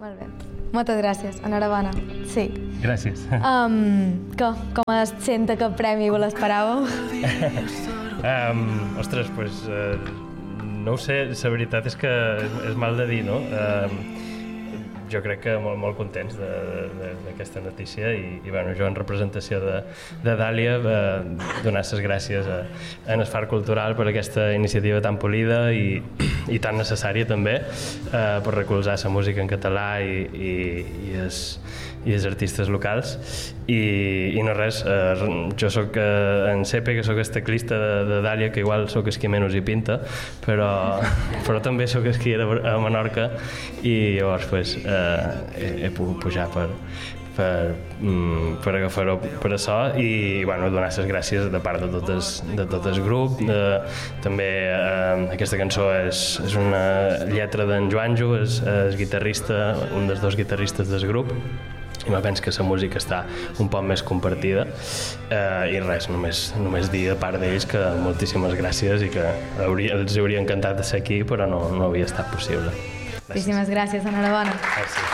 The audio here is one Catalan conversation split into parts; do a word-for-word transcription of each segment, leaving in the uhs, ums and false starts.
Molt bé. Moltes gràcies. Enhorabona. Sí. Gràcies. Um, que, com es sent aquest premi? Vos l'esperàveu? um, ostres, doncs... Uh, no ho sé, la veritat és que és, és mal de dir, no? Uh, jo crec que molt, molt contents d'aquesta notícia i, i bueno, jo en representació de, de Dàlia eh, donar les gràcies a, a Esfar Cultural per aquesta iniciativa tan polida i, i tan necessària també eh, per recolzar la música en català i, i, i, els, i els artistes locals i, i no res, eh, jo soc eh, en Sepe, que soc el teclista de, de Dàlia, que igual soc el qui menys hi pinta, però, però també soc el qui era a Menorca i llavors pues, eh, he, he pogut pujar per, per, mm, per agafar-ho per això i bueno, donar les gràcies de part de tot el, de tot el grup. De, també eh, aquesta cançó és, és una lletra d'en Joanjo, és, és guitarrista, un dels dos guitarristes del grup, i me penso que la música està un poc més compartida eh, i res, només, només dir de part d'ells que moltíssimes gràcies i que hauria, els hauria encantat de ser aquí però no, no havia estat possible. Moltíssimes gràcies, enhorabona. Gràcies.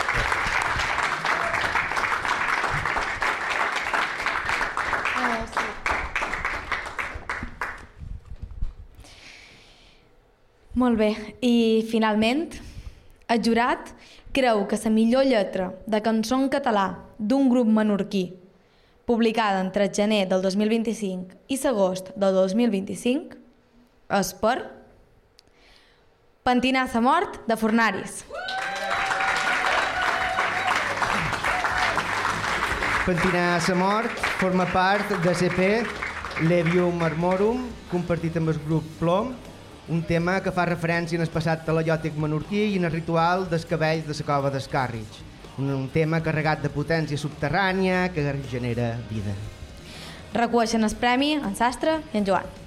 Molt bé, i finalment el jurat creu que la millor lletra de cançó en català d'un grup menorquí publicada entre gener del dos mil vint-i-cinc i l'agost del dos mil vint-i-cinc és per Pentinar sa mort de Fornaris. Pentinar sa mort forma part de l'E P Levium Armorum, compartit amb el grup Plom, un tema que fa referència en el passat talaiòtic menorquí i en el ritual dels cabells de la cova d'Escàrrig. Un, un tema carregat de potència subterrània que genera vida. Recueixen el premi en Sastre i en Joan.